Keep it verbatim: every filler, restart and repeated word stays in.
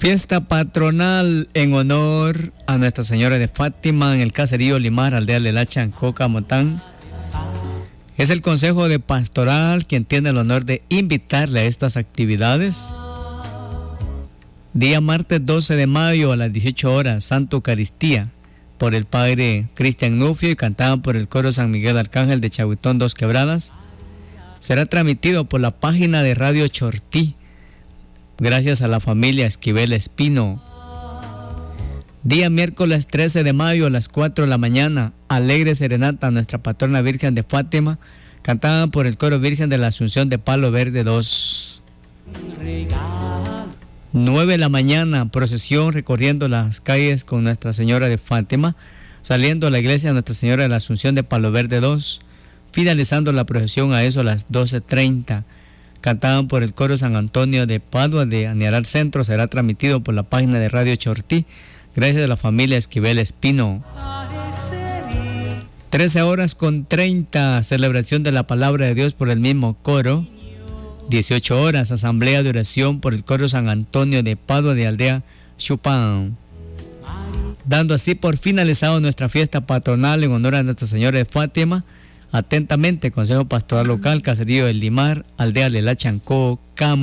Fiesta patronal en honor a Nuestra Señora de Fátima en el caserío Limar, aldea Lelacha, en Cocamotán. Es el Consejo de Pastoral quien tiene el honor de invitarle a estas actividades. Día martes doce de mayo a las dieciocho horas, Santo Eucaristía, por el Padre Cristian Nufio y cantada por el Coro San Miguel Arcángel de Chahuitón Dos Quebradas. Será transmitido por la página de Radio Chortí, gracias a la familia Esquivel Espino. Día miércoles trece de mayo a las cuatro de la mañana, Alegre Serenata a Nuestra Patrona Virgen de Fátima, cantada por el Coro Virgen de la Asunción de Palo Verde dos. nueve de la mañana, procesión recorriendo las calles con Nuestra Señora de Fátima, saliendo a la iglesia de Nuestra Señora de la Asunción de Palo Verde dos, finalizando la procesión a eso a las doce treinta. Cantado por el Coro San Antonio de Padua de Aniaral Centro, será transmitido por la página de Radio Chortí, gracias a la familia Esquivel Espino. trece horas con treinta, celebración de la Palabra de Dios por el mismo coro. dieciocho horas, asamblea de oración por el Coro San Antonio de Padua de Aldea Chupán. Dando así por finalizado nuestra fiesta patronal en honor a Nuestra Señora de Fátima. Atentamente, Consejo Pastoral Local, Caserío del Limar, Aldea Lelacha, Camo.